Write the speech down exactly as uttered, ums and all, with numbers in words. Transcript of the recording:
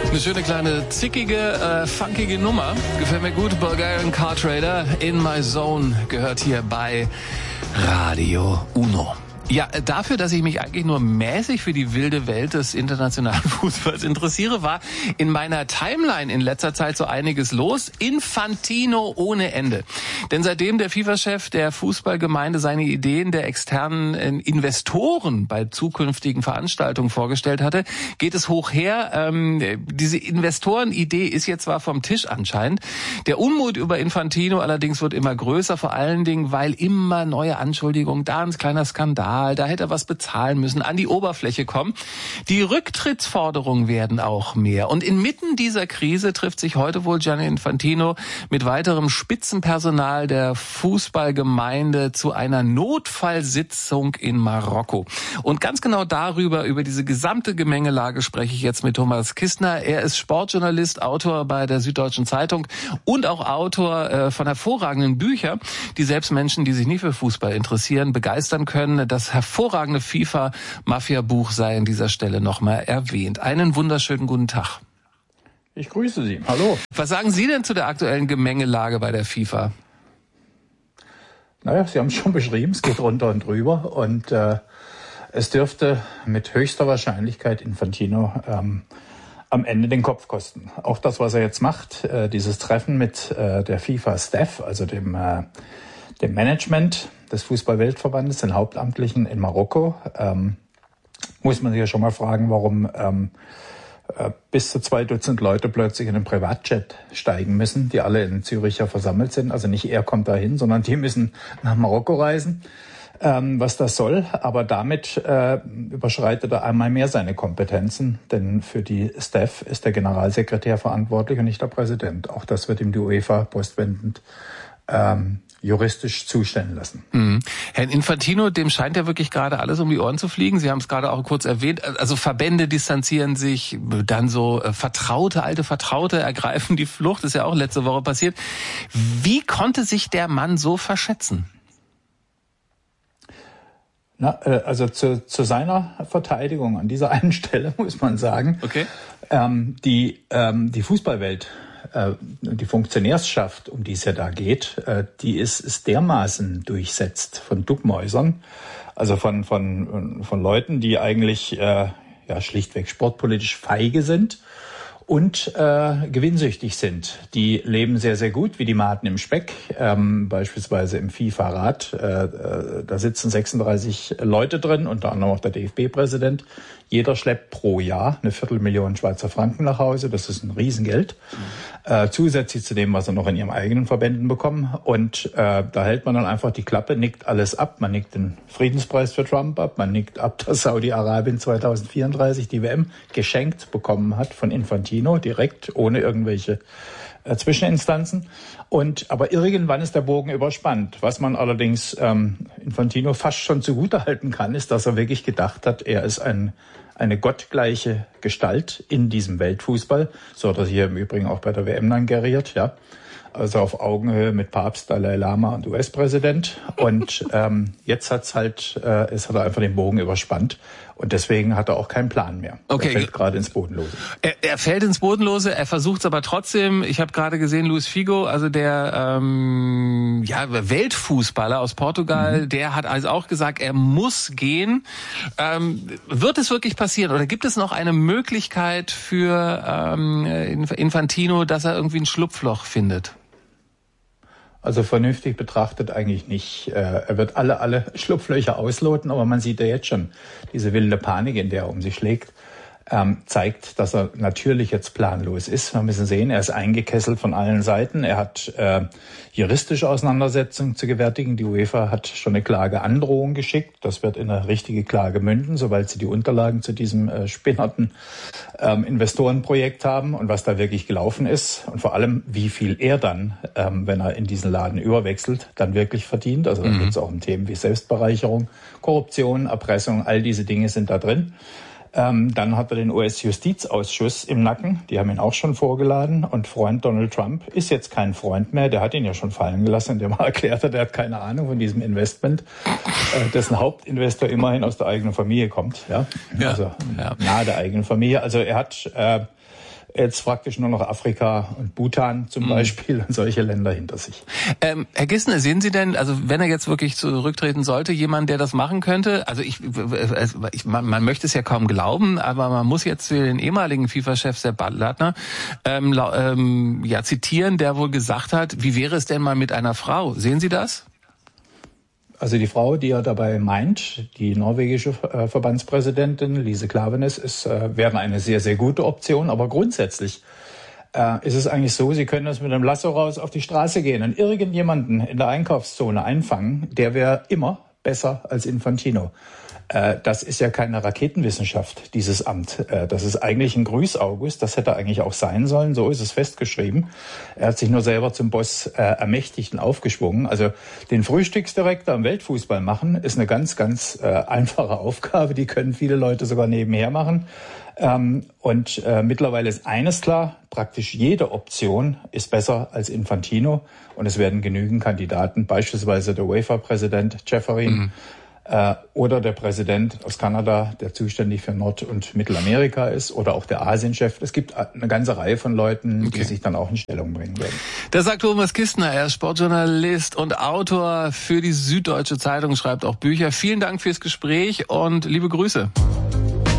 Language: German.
Eine schöne kleine, zickige, äh, funkige Nummer. Gefällt mir gut. Bulgarian Car Trader, In My Zone, gehört hier bei Radio Uno. Ja, dafür, dass ich mich eigentlich nur mäßig für die wilde Welt des internationalen Fußballs interessiere, war in meiner Timeline in letzter Zeit so einiges los. Infantino ohne Ende. Denn seitdem der FIFA-Chef der Fußballgemeinde seine Ideen der externen Investoren bei zukünftigen Veranstaltungen vorgestellt hatte, geht es hoch her. Ähm, diese Investorenidee ist jetzt zwar vom Tisch anscheinend. Der Unmut über Infantino allerdings wird immer größer, vor allen Dingen, weil immer neue Anschuldigungen, da ein kleiner Skandal, da hätte er was bezahlen müssen, an die Oberfläche kommen. Die Rücktrittsforderungen werden auch mehr. Und inmitten dieser Krise trifft sich heute wohl Gianni Infantino mit weiterem Spitzenpersonal der Fußballgemeinde zu einer Notfallsitzung in Marokko. Und ganz genau darüber, über diese gesamte Gemengelage, spreche ich jetzt mit Thomas Kistner. Er ist Sportjournalist, Autor bei der Süddeutschen Zeitung und auch Autor äh, von hervorragenden Büchern, die selbst Menschen, die sich nicht für Fußball interessieren, begeistern können. Das hervorragende FIFA-Mafia-Buch sei an dieser Stelle nochmal erwähnt. Einen wunderschönen guten Tag. Ich grüße Sie. Hallo. Was sagen Sie denn zu der aktuellen Gemengelage bei der FIFA? Naja, Sie haben es schon beschrieben, es geht runter und drüber und äh, es dürfte mit höchster Wahrscheinlichkeit Infantino ähm, am Ende den Kopf kosten. Auch das, was er jetzt macht, äh, dieses Treffen mit äh, der FIFA-Staff, also dem, äh, dem Management des Fußball-Weltverbandes, den Hauptamtlichen in Marokko, ähm, muss man sich ja schon mal fragen, warum ähm, äh, bis zu zwei Dutzend Leute plötzlich in einen Privatjet steigen müssen, die alle in Zürich ja versammelt sind. Also nicht er kommt dahin, sondern die müssen nach Marokko reisen, ähm, was das soll. Aber damit äh, überschreitet er einmal mehr seine Kompetenzen, denn für die Staff ist der Generalsekretär verantwortlich und nicht der Präsident. Auch das wird ihm die UEFA postwendend ähm, juristisch zustellen lassen. Mhm. Herrn Infantino, dem scheint ja wirklich gerade alles um die Ohren zu fliegen. Sie haben es gerade auch kurz erwähnt. Also Verbände distanzieren sich, dann so äh, Vertraute, alte Vertraute ergreifen die Flucht. Ist ja auch letzte Woche passiert. Wie konnte sich der Mann so verschätzen? Na, äh, also zu, zu seiner Verteidigung an dieser einen Stelle muss man sagen, okay. ähm, die, ähm, die Fußballwelt, die Funktionärschaft, um die es ja da geht, die ist, ist dermaßen durchsetzt von Duckmäusern, also von, von, von Leuten, die eigentlich äh, ja, schlichtweg sportpolitisch feige sind und äh, gewinnsüchtig sind. Die leben sehr, sehr gut, wie die Maden im Speck, ähm, beispielsweise im FIFA-Rat. Äh, äh, da sitzen sechsunddreißig Leute drin, unter anderem auch der D F B-Präsident. Jeder schleppt pro Jahr eine Viertelmillion Schweizer Franken nach Hause. Das ist ein Riesengeld. Mhm. Äh, zusätzlich zu dem, was er noch in ihren eigenen Verbänden bekommen. Und äh, da hält man dann einfach die Klappe, nickt alles ab. Man nickt den Friedenspreis für Trump ab. Man nickt ab, dass Saudi-Arabien zweitausendvierunddreißig die W M geschenkt bekommen hat von Infantino, direkt, ohne irgendwelche äh, Zwischeninstanzen. Und aber irgendwann ist der Bogen überspannt. Was man allerdings ähm, Infantino fast schon zugutehalten kann, ist, dass er wirklich gedacht hat, er ist ein eine gottgleiche Gestalt in diesem Weltfußball. So hat er hier im Übrigen auch bei der W M dann geriert, ja. Also auf Augenhöhe mit Papst, Dalai Lama und U S-Präsident. Und ähm, jetzt hat's halt, äh, es hat er einfach den Bogen überspannt. Und deswegen hat er auch keinen Plan mehr. Okay. Er fällt gerade ins Bodenlose. Er, er fällt ins Bodenlose, er versucht es aber trotzdem. Ich habe gerade gesehen, Luis Figo, also der ähm, ja, Weltfußballer aus Portugal, mhm. der hat also auch gesagt, er muss gehen. Ähm, wird es wirklich passieren oder gibt es noch eine Möglichkeit für ähm, Infantino, dass er irgendwie ein Schlupfloch findet? Also vernünftig betrachtet eigentlich nicht. Er wird alle, alle Schlupflöcher ausloten, aber man sieht ja jetzt schon diese wilde Panik, in der er um sich schlägt, ähm, zeigt, dass er natürlich jetzt planlos ist. Wir müssen sehen, er ist eingekesselt von allen Seiten. Er hat äh, juristische Auseinandersetzungen zu gewärtigen. Die UEFA hat schon eine Klageandrohung geschickt. Das wird in eine richtige Klage münden, sobald sie die Unterlagen zu diesem äh, spinnerten ähm, Investorenprojekt haben und was da wirklich gelaufen ist und vor allem, wie viel er dann, ähm, wenn er in diesen Laden überwechselt, dann wirklich verdient. Also da mhm. geht es auch um Themen wie Selbstbereicherung, Korruption, Erpressung, all diese Dinge sind da drin. Ähm, dann hat er den U S-Justizausschuss im Nacken. Die haben ihn auch schon vorgeladen. Und Freund Donald Trump ist jetzt kein Freund mehr. Der hat ihn ja schon fallen gelassen, indem er erklärt hat, er hat keine Ahnung von diesem Investment, äh, dessen Hauptinvestor immerhin aus der eigenen Familie kommt. Ja, ja also ja. nahe der eigenen Familie. Also er hat äh, jetzt praktisch nur noch Afrika und Bhutan zum mhm. Beispiel und solche Länder hinter sich. Ähm, Herr Gissner, sehen Sie denn, also wenn er jetzt wirklich zurücktreten sollte, jemand, der das machen könnte? Also ich, ich man, man möchte es ja kaum glauben, aber man muss jetzt den ehemaligen FIFA-Chef Sepp Blattner ähm, ähm, ja zitieren, der wohl gesagt hat, wie wäre es denn mal mit einer Frau? Sehen Sie das? Also die Frau, die er dabei meint, die norwegische äh, Verbandspräsidentin Lise Klaveness, ist, äh, wäre eine sehr, sehr gute Option. Aber grundsätzlich äh, ist es eigentlich so, Sie können das mit einem Lasso raus auf die Straße gehen und irgendjemanden in der Einkaufszone einfangen, der wäre immer besser als Infantino. Äh, das ist ja keine Raketenwissenschaft, dieses Amt. Äh, das ist eigentlich ein Grüß-August, das hätte eigentlich auch sein sollen, so ist es festgeschrieben. Er hat sich nur selber zum Boss äh, ermächtigt und aufgeschwungen. Also den Frühstücksdirektor im Weltfußball machen, ist eine ganz, ganz äh, einfache Aufgabe, die können viele Leute sogar nebenher machen. Ähm, und äh, mittlerweile ist eines klar, praktisch jede Option ist besser als Infantino und es werden genügend Kandidaten, beispielsweise der UEFA-Präsident Ceferin, mhm. oder der Präsident aus Kanada, der zuständig für Nord- und Mittelamerika ist, oder auch der Asienchef. Es gibt eine ganze Reihe von Leuten, okay. die sich dann auch in Stellung bringen werden. Das sagt Thomas Kistner. Er ist Sportjournalist und Autor für die Süddeutsche Zeitung, schreibt auch Bücher. Vielen Dank fürs Gespräch und liebe Grüße.